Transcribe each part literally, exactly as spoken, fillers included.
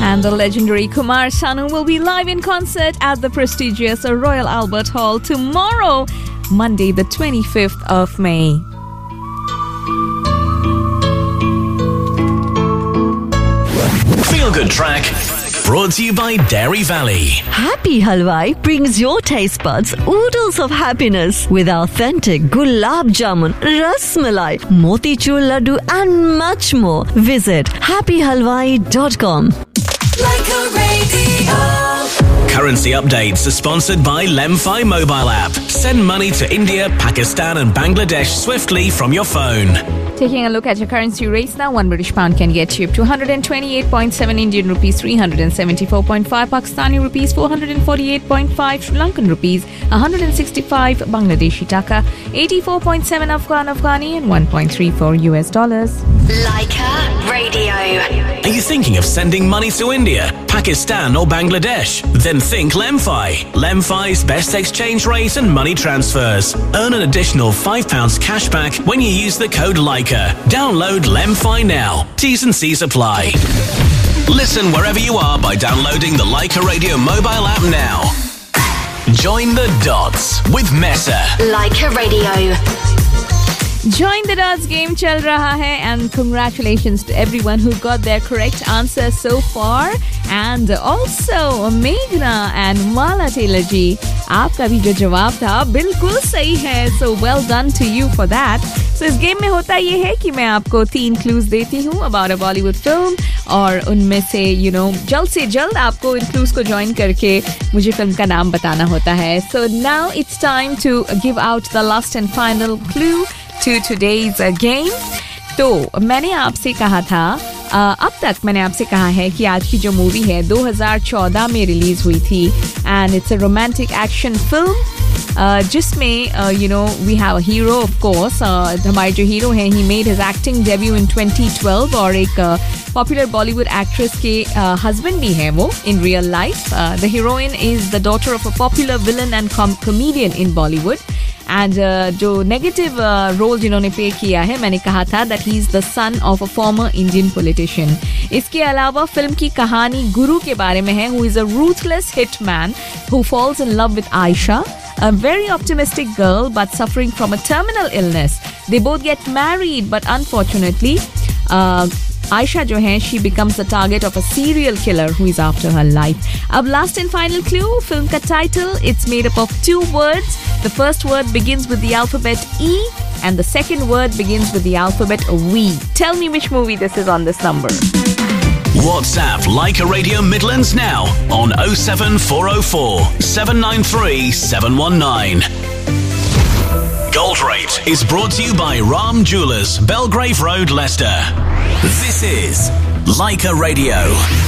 And the legendary Kumar Sanu will be live in concert at the prestigious Royal Albert Hall tomorrow, Monday, the twenty-fifth of May. Feel Good Track, brought to you by Dairy Valley. Happy Halwai brings your taste buds oodles of happiness with authentic gulab jamun, ras malai, motichur laddu and much more. Visit happy halwai dot com. Like a radio. Currency updates are sponsored by Lemfi mobile app. Send money to India, Pakistan and Bangladesh swiftly from your phone. Taking a look at your currency rates now, one British pound can get you up to one hundred twenty-eight point seven Indian rupees, three hundred seventy-four point five Pakistani rupees, four hundred forty-eight point five Sri Lankan rupees, one hundred sixty-five Bangladeshi taka, eighty-four point seven Afghan Afghani and one point three four U S dollars. Leica Radio. Are you thinking of sending money to India, Pakistan or Bangladesh? Then think Lemfi. Lemfi's best exchange rate and money transfers. Earn an additional five pounds cash back when you use the code Leica. Download Lemfi now. T's and C's apply. Listen wherever you are by downloading the Leica Radio mobile app now. Join the dots with Mesa. Leica Radio. Join the dots game chal raha hai, and congratulations to everyone who got their correct answer so far, and also Meghna and Mala Taylor ji, aapka bhi jo jawab tha bilkul sahi hai, so well done to you for that. So इस game में होता ये है कि मैं आपको तीन clues देती हूँ अबाउट अ बॉलीवुड फिल्म, और उनमें से यू नो जल्द से जल्द आपको इन क्लूज को ज्वाइन करके मुझे फिल्म का नाम बताना होता है. So now it's time to give out the last and final clue to today's game. तो मैंने आपसे कहा था, uh, अब तक मैंने आपसे कहा है कि आज की जो मूवी है दो हज़ार चौदह में रिलीज हुई थी, and it's a romantic action film जिसमें you know we have a hero of course. हमारे जो हीरो हैं he made his acting debut in twenty twelve, और एक पॉपुलर बॉलीवुड एक्ट्रेस के हस्बैंड भी हैं वो in real life. The heroine is the daughter of a popular villain and comedian in Bollywood, and जो नेगेटिव रोल जिन्होंने प्ले किया है, मैंने कहा था that he is the son of a former Indian politician. इसके अलावा फिल्म की कहानी गुरु के बारे में है, who is a ruthless hitman who falls in love with Ayesha, a very optimistic girl but suffering from a terminal illness. They both get married, but unfortunately uh, Aisha jo hai, she becomes the target of a serial killer who is after her life. Ab last and final clue, film ka title, it's made up of two words. The first word begins with the alphabet E and the second word begins with the alphabet V. Tell me which movie this is on this number. WhatsApp Leica Radio Midlands now on oh seven four oh four, seven nine three, seven one nine. Gold Rate is brought to you by Ram Jewellers, Belgrave Road, Leicester. This is Leica Radio.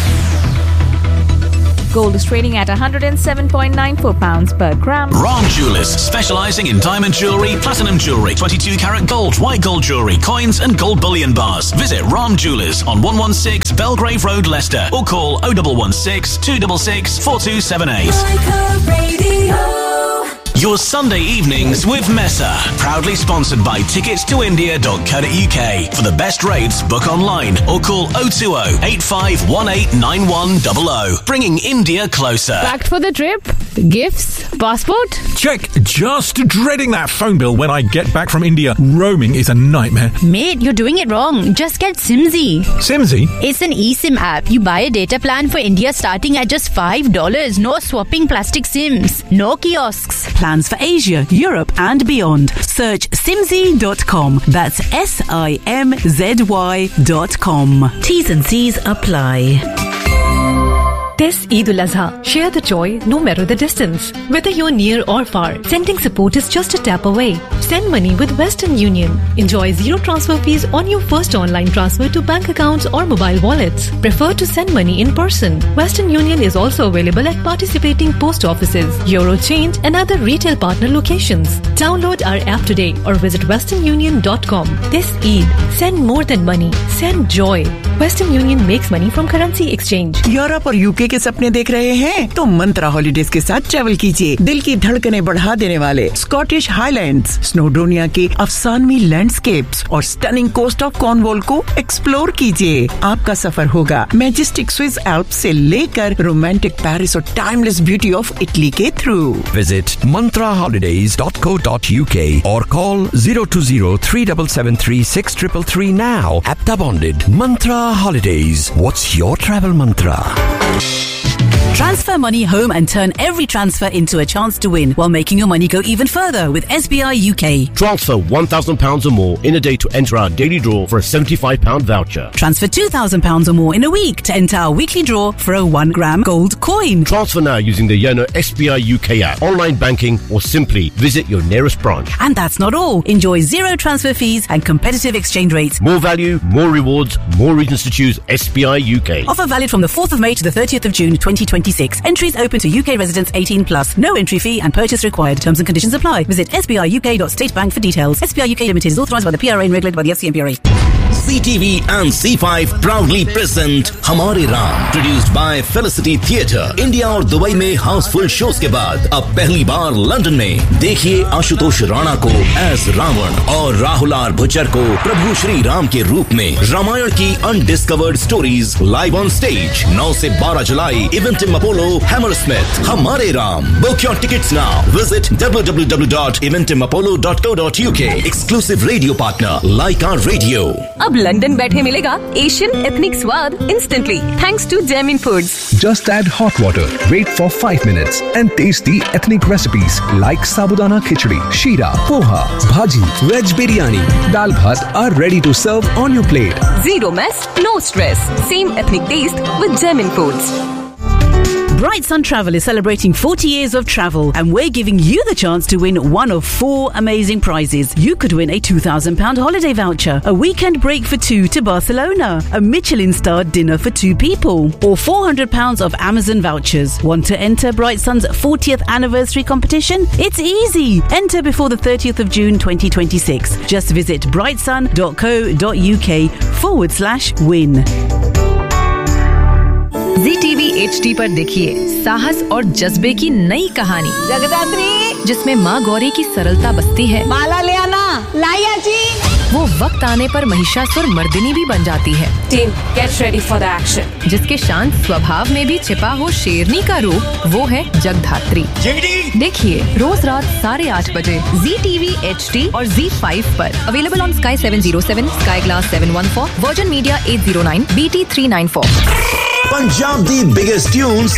Gold is trading at one hundred seven point nine four pounds per gram. Ram Jewellers, specialising in diamond jewellery, platinum jewellery, twenty-two carat gold, white gold jewellery, coins and gold bullion bars. Visit Ram Jewellers on one one six Belgrave Road, Leicester, or call oh one one six, two six six, four two seven eight. Leica Radio. Your Sunday evenings with Mesa. Proudly sponsored by tickets to india dot co dot uk. For the best rates, book online or call oh two oh, eight five one eight, nine one zero zero. Bringing India closer. Packed for the trip? Gifts? Passport? Check. Just dreading that phone bill when I get back from India. Roaming is a nightmare. Mate, you're doing it wrong. Just get Simzy. Simzy? It's an eSIM app. You buy a data plan for India starting at just five dollars. No swapping plastic SIMs. No kiosks. Plans for Asia, Europe and beyond. Search simzy dot com. That's S I M Z Y dot com. T's and C's apply. This Eid al-Azha, share the joy no matter the distance. Whether you're near or far, sending support is just a tap away. Send money with Western Union. Enjoy zero transfer fees on your first online transfer to bank accounts or mobile wallets. Prefer to send money in person. Western Union is also available at participating post offices, Eurochange and other retail partner locations. Download our app today or visit western union dot com. This Eid, send more than money. Send joy. Western Union makes money from currency exchange. Europe और UK के सपने देख रहे हैं तो मंत्रा holidays के साथ travel कीजिए। दिल की धड़कनें बढ़ा देने वाले स्कॉटिश हाईलैंड्स, स्नोडोनिया के अफसानवी लैंडस्केप्स और स्टनिंग कोस्ट ऑफ कॉर्नवॉल को एक्सप्लोर कीजिए। आपका सफर होगा मैजेस्टिक स्विस एल्प्स से लेकर रोमांटिक पेरिस और टाइमलेस ब्यूटी ऑफ इटली के through. Visit mantra holidays dot co dot u k or call zero two zero three seven seven three six three three now. Apta bonded. Mantra Holidays. What's your travel mantra? Transfer money home and turn every transfer into a chance to win while making your money go even further with S B I U K. Transfer one thousand pounds or more in a day to enter our daily draw for a seventy-five pound voucher. Transfer two thousand pounds or more in a week to enter our weekly draw for a one gram gold coin. Transfer now using the Yono S B I U K app, online banking or simply visit your nearest branch. And that's not all. Enjoy zero transfer fees and competitive exchange rates. More value, more rewards, more reasons to choose S B I U K. Offer valid from the fourth of May to the thirtieth of June twenty twenty-six. Entries open to U K residents eighteen plus. No entry fee and purchase required. Terms and conditions apply. Visit s b i u k dot state bank for details. S B I U K Limited is authorised by the P R A and regulated by the F C M P R A. C T V and C five proudly present Hamare Ram, produced by Felicity Theatre. India और Dubai में Housefull shows के बाद अब पहली बार London में देखिए आशुतोष राणा को as Ravan और राहुल आर बुचर को प्रभु श्री राम के रूप में। रामायण की undiscovered stories live on stage नौ से बारह जुलाई इवेंटिम अपोलो हैमरस्मिथ। हमारे Ram, book your tickets now. Visit w w w dot eventim apollo dot co dot u k. Exclusive radio partner Laika Radio. अब लंदन बैठे मिलेगा एशियन एथनिक स्वाद instantly thanks to जेमिन foods. Just add hot water, wait for five minutes and taste the ethnic recipes like sabudana khichdi, sheera, poha, bhaji, veg biryani, dal bhat are ready to serve on your plate. Zero mess, no stress. Same ethnic taste with Jemin Foods. Bright Sun Travel is celebrating forty years of travel and we're giving you the chance to win one of four amazing prizes. You could win a two thousand pounds holiday voucher, a weekend break for two to Barcelona, a Michelin-starred dinner for two people, or four hundred pounds of Amazon vouchers. Want to enter Bright Sun's fortieth anniversary competition? It's easy. Enter before the thirtieth of June twenty twenty-six. Just visit brightsun dot co dot u k forward slash win. Ji TV H D पर देखिए साहस और जज्बे की नई कहानी जगदात्री, जिसमें माँ गौरी की सरलता बसती है। माला ले आना, लाया जी। वो वक्त आने पर महिषासुर मर्दिनी भी बन जाती है। Team get ready for the action. जिसके शांत स्वभाव में भी छिपा हो शेरनी का रूप, वो है जगधात्री। देखिए रोज रात साढ़े आठ बजे जी टीवी एच डी और जी फाइव पर। Available on sky seven zero seven, sky glass seven one four, version media at zero nine, B T three nine four. Punjab the biggest tunes